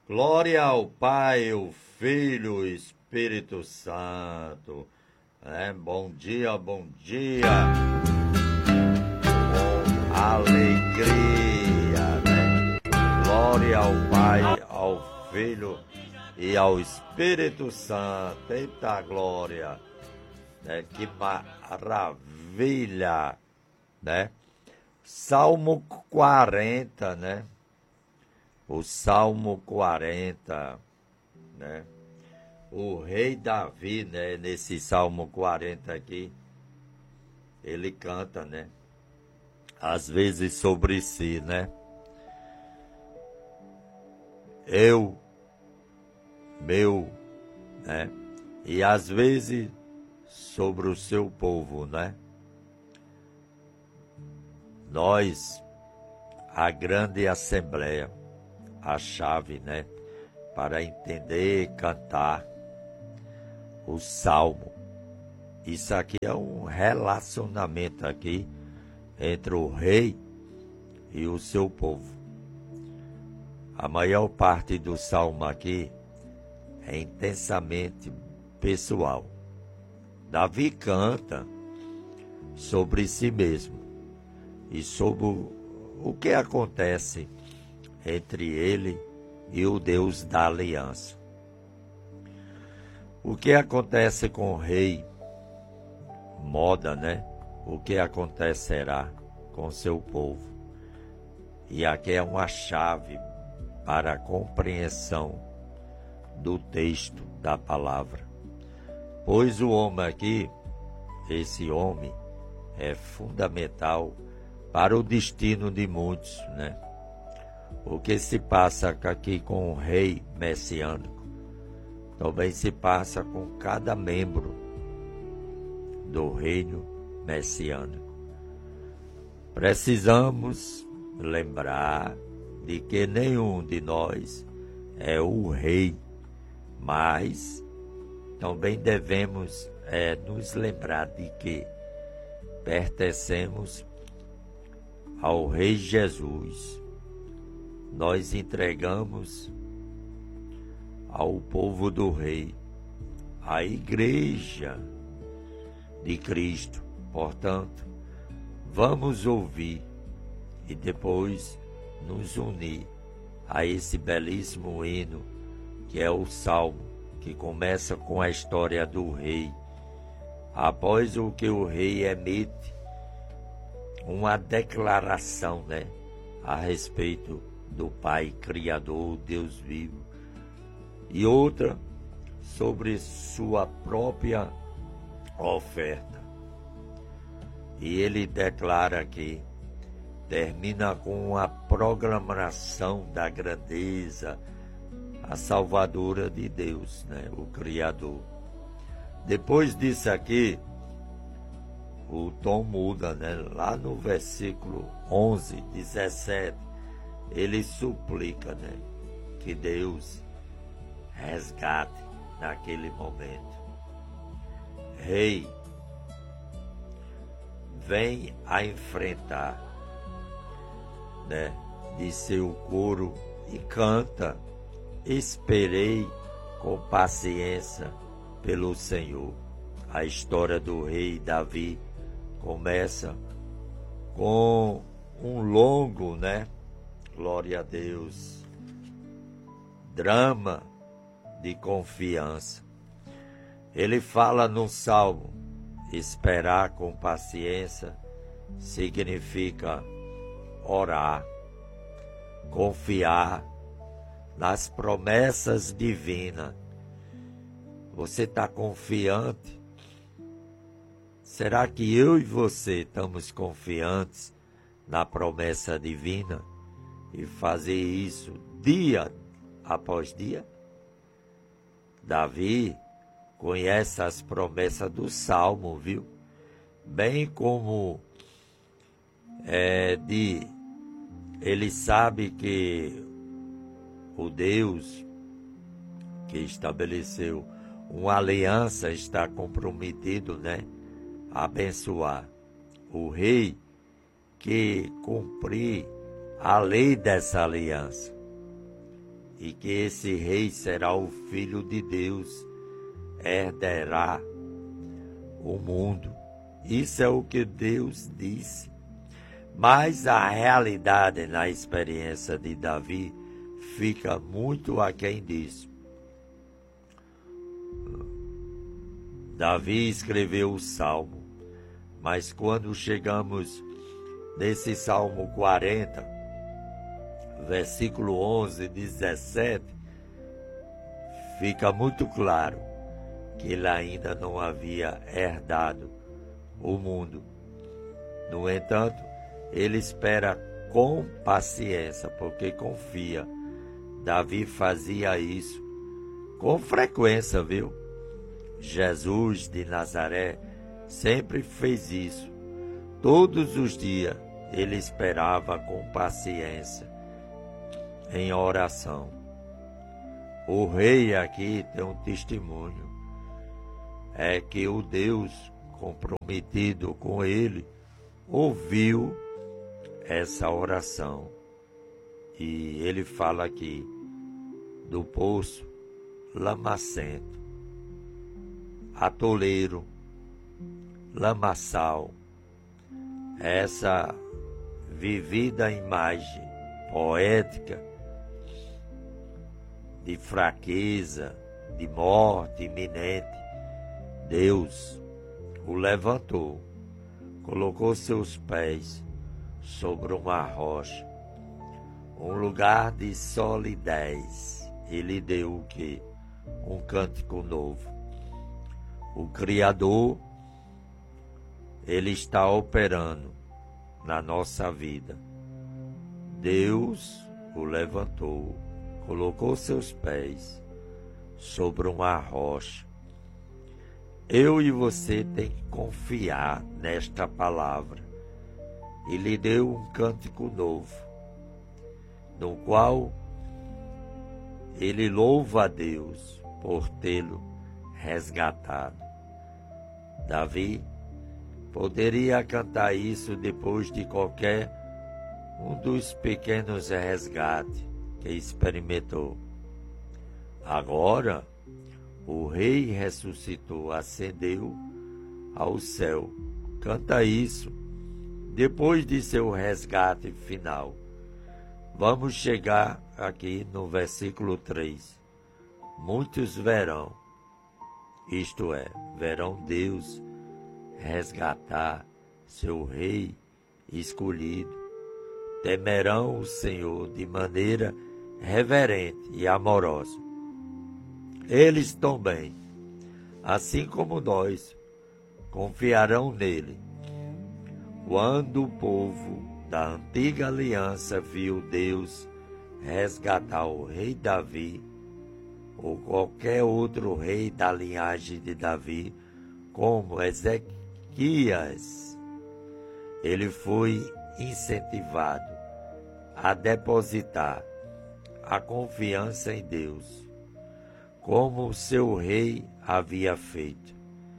Glória ao Pai, ao Filho, ao Espírito Santo. Bom dia, com alegria, Glória ao Pai, ao Filho e ao Espírito Santo. Eita glória, Que maravilha, Salmo 40, O Salmo 40, O rei Davi, nesse Salmo 40 aqui, ele canta, às vezes sobre si, Eu, meu, e às vezes sobre o seu povo, Nós, a grande assembleia, a chave, para entender e cantar o salmo. Isso aqui é um relacionamento aqui entre o rei e o seu povo. A maior parte do salmo aqui é intensamente pessoal. Davi canta sobre si mesmo e sobre o que acontece entre ele e o Deus da aliança. O que acontece com o rei moda, O que acontecerá com seu povo. E aqui é uma chave para a compreensão do texto da palavra. Pois o homem aqui, esse homem, é fundamental para o destino de muitos, O que se passa aqui com o rei messiânico, também se passa com cada membro do reino messiânico. Precisamos lembrar de que nenhum de nós é o rei, mas também devemos nos lembrar de que pertencemos ao Rei Jesus. Nós entregamos ao povo do Rei, a Igreja de Cristo. Portanto, vamos ouvir e depois nos unir a esse belíssimo hino que é o Salmo, que começa com a história do rei. Após o que o rei emite, uma declaração, a respeito do Pai Criador, Deus vivo, e outra sobre sua própria oferta. E ele declara aqui, termina com a proclamação da grandeza, a salvadora de Deus, o Criador. Depois disso aqui, o tom muda, Lá no versículo 11, 17, ele suplica, que Deus resgate naquele momento. Rei, vem a enfrentar, de seu coro e canta, esperei com paciência pelo Senhor. A história do rei Davi começa com um longo, glória a Deus, drama de confiança. Ele fala no Salmo, esperar com paciência significa orar, confiar nas promessas divinas. Você está confiante? Será que eu e você estamos confiantes na promessa divina e fazer isso dia após dia? Davi conhece as promessas do Salmo, viu? Bem como ele sabe que o Deus que estabeleceu uma aliança está comprometido, a abençoar o rei que cumprir a lei dessa aliança. e que esse rei será o Filho de Deus, herdará o mundo. Isso é o que Deus disse. Mas a realidade na experiência de Davi fica muito aquém disso. Davi escreveu o Salmo, mas quando chegamos nesse Salmo 40, versículo 11 e 17, fica muito claro que ele ainda não havia herdado o mundo. No entanto, ele espera com paciência, porque confia. Davi fazia isso com frequência, viu? Jesus de Nazaré sempre fez isso. Todos os dias ele esperava com paciência, em oração. O rei aqui tem um testemunho, é que o Deus comprometido com ele ouviu essa oração. E ele fala aqui do poço lamacento, atoleiro, lamaçal. Essa vivida imagem poética de fraqueza, de morte iminente, Deus o levantou, colocou seus pés sobre uma rocha, um lugar de solidez. Ele deu o quê? Um cântico novo. O Criador, ele está operando na nossa vida. Deus o levantou, colocou seus pés sobre uma rocha. Eu e você tem que confiar nesta palavra. Ele deu um cântico novo, no qual ele louva a Deus por tê-lo resgatado. Davi poderia cantar isso depois de qualquer um dos pequenos resgates que experimentou. Agora, o rei ressuscitou, ascendeu ao céu. Canta isso depois de seu resgate final. Vamos chegar aqui no versículo 3. Muitos verão, isto é, verão Deus resgatar seu rei escolhido. Temerão o Senhor de maneira reverente e amorosa. Eles também, assim como nós, confiarão nele. Quando o povo da antiga aliança viu Deus resgatar o rei Davi, ou qualquer outro rei da linhagem de Davi, como Ezequias, ele foi incentivado a depositar a confiança em Deus, como o seu rei havia feito,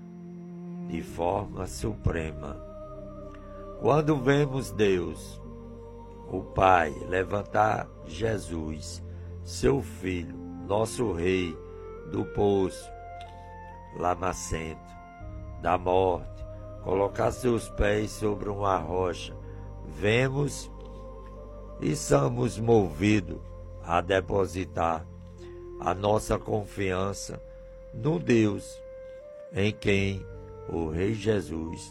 de forma suprema. Quando vemos Deus, o Pai, levantar Jesus, seu Filho, nosso Rei, do poço lamacento, da morte, colocar seus pés sobre uma rocha, vemos e somos movidos a depositar a nossa confiança no Deus em quem o Rei Jesus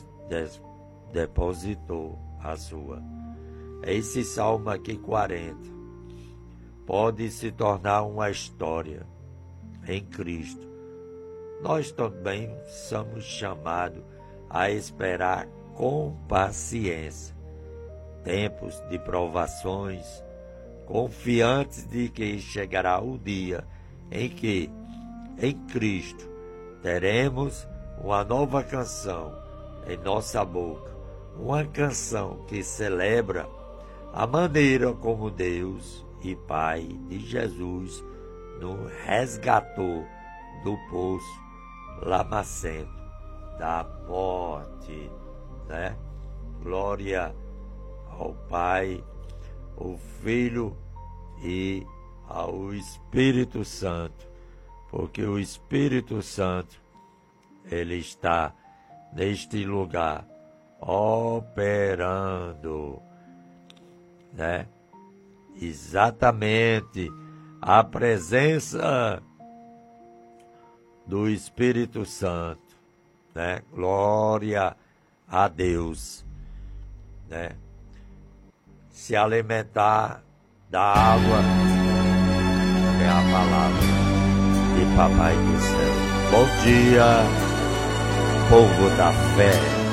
depositou a sua. Esse salmo aqui 40 pode se tornar uma história em Cristo. Nós também somos chamados a esperar com paciência tempos de provações, confiantes de que chegará o dia em que, em Cristo, teremos uma nova canção em nossa boca, uma canção que celebra a maneira como Deus e Pai de Jesus nos resgatou do poço lamacento da morte, né? Glória ao Pai, ao Filho e ao Espírito Santo, porque o Espírito Santo, ele está neste lugar, operando, né? Exatamente a presença do Espírito Santo, né? Glória a Deus, né? Se alimentar da água é a palavra de Papai do Céu. Bom dia, povo da fé.